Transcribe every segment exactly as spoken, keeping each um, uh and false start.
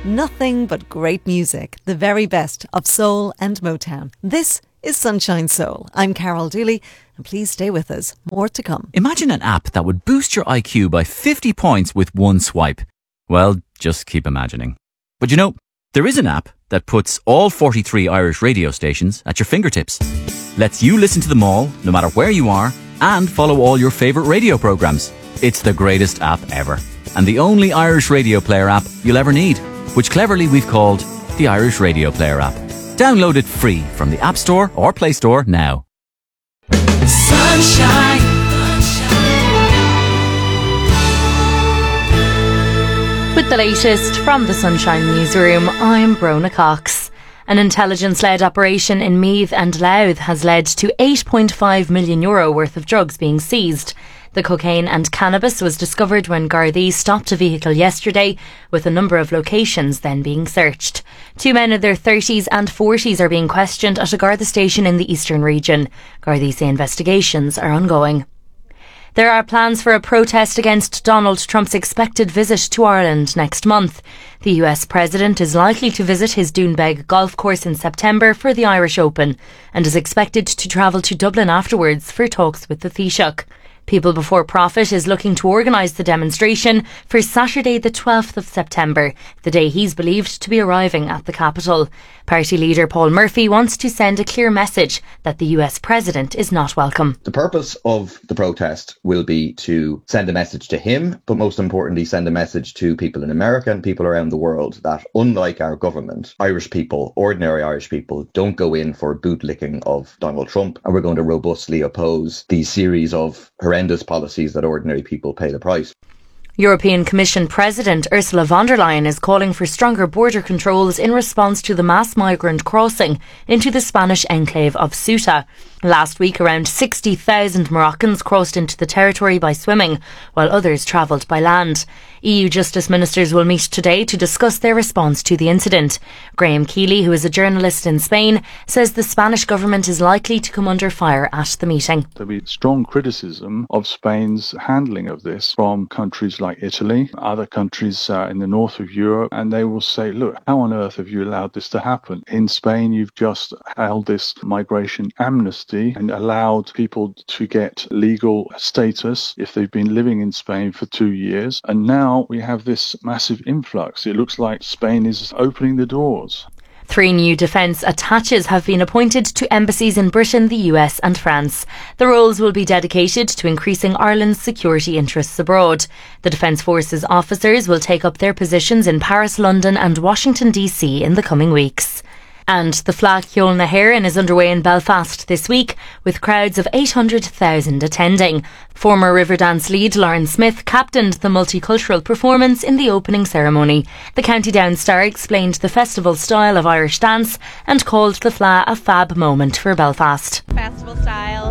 Nothing but great music, the very best of soul and Motown. This is Sunshine Soul. I'm Carol Dooley, and please stay with us. More to come. Imagine an app that would boost your I Q by fifty points with one swipe. Well, just keep imagining. But you know, there is an app that puts all forty-three Irish radio stations at your fingertips. Lets you listen to them all, no matter where you are, and follow all your favourite radio programmes. It's the greatest app ever, and the only Irish radio player app you'll ever need, which cleverly we've called the Irish Radio Player app. Download it free from the App Store or Play Store now. Sunshine. With the latest from the Sunshine Newsroom, I'm Brona Cox. An intelligence-led operation in Meath and Louth has led to eight point five million euro worth of drugs being seized. The cocaine and cannabis was discovered when Gardaí stopped a vehicle yesterday, with a number of locations then being searched. Two men in their thirties and forties are being questioned at a Garda station in the eastern region. Gardaí say investigations are ongoing. There are plans for a protest against Donald Trump's expected visit to Ireland next month. The U S president is likely to visit his Doonbeg golf course in September for the Irish Open and is expected to travel to Dublin afterwards for talks with the Taoiseach. People Before Profit is looking to organise the demonstration for Saturday the twelfth of September, the day he's believed to be arriving at the capital. Party leader Paul Murphy wants to send a clear message that the U S president is not welcome. The purpose of the protest will be to send a message to him, but most importantly send a message to people in America and people around the world that, unlike our government, Irish people, ordinary Irish people, don't go in for bootlicking of Donald Trump, and we're going to robustly oppose these series of horrendous policies that ordinary people pay the price. European Commission President Ursula von der Leyen is calling for stronger border controls in response to the mass migrant crossing into the Spanish enclave of Ceuta. Last week, around sixty thousand Moroccans crossed into the territory by swimming, while others travelled by land. E U Justice Ministers will meet today to discuss their response to the incident. Graham Keeley, who is a journalist in Spain, says the Spanish government is likely to come under fire at the meeting. There'll be strong criticism of Spain's handling of this from countries like Italy, other countries uh, in the north of Europe, and they will say, look, how on earth have you allowed this to happen? In Spain, you've just held this migration amnesty and allowed people to get legal status if they've been living in Spain for two years. And now we have this massive influx. It looks like Spain is opening the doors. Three new defence attaches have been appointed to embassies in Britain, the U S and France. The roles will be dedicated to increasing Ireland's security interests abroad. The Defence Forces officers will take up their positions in Paris, London and Washington D C in the coming weeks. And the Fleadh Cheoil na hÉireann is underway in Belfast this week, with crowds of eight hundred thousand attending. Former Riverdance lead Lauren Smith captained the multicultural performance in the opening ceremony. The County Down star explained the festival style of Irish dance and called the Fleadh a fab moment for Belfast. Festival style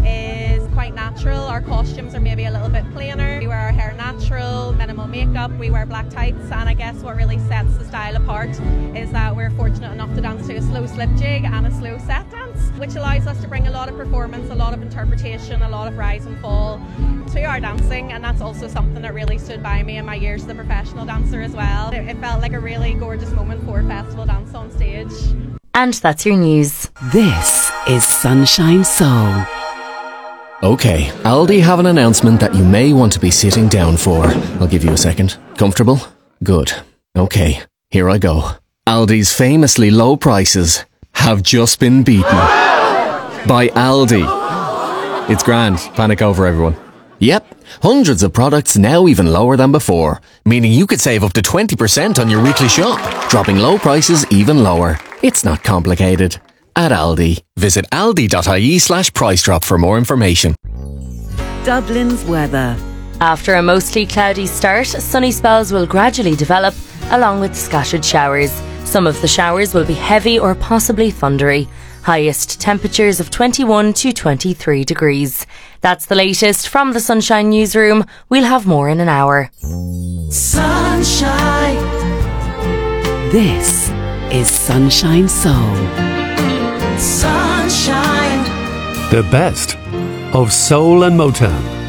is quite natural. Our costumes are maybe a little bit plainer. We wear our hair natural, minimal makeup, we wear black tights, and I guess what really sets the style apart is that we're fortunate enough to dance to a slow slip jig and a slow set dance, which allows us to bring a lot of performance, a lot of interpretation, a lot of rise and fall to our dancing, and that's also something that really stood by me in my years as a professional dancer as well. It, it felt like a really gorgeous moment for festival dance on stage. And that's your news. This is Sunshine Soul. Okay, Aldi have an announcement that you may want to be sitting down for. I'll give you a second. Comfortable? Good. Okay, here I go. Aldi's famously low prices have just been beaten by Aldi. It's grand. Panic over, everyone. Yep, hundreds of products now even lower than before, meaning you could save up to twenty percent on your weekly shop, dropping low prices even lower. It's not complicated. At Aldi. Visit aldi.ie slash price drop for more information. Dublin's weather. After a mostly cloudy start, sunny spells will gradually develop, along with scattered showers. Some of the showers will be heavy or possibly thundery. Highest temperatures of twenty-one to twenty-three degrees. That's the latest from the Sunshine Newsroom. We'll have more in an hour. Sunshine. This is Sunshine Soul. Sunshine. The best of soul and Motown.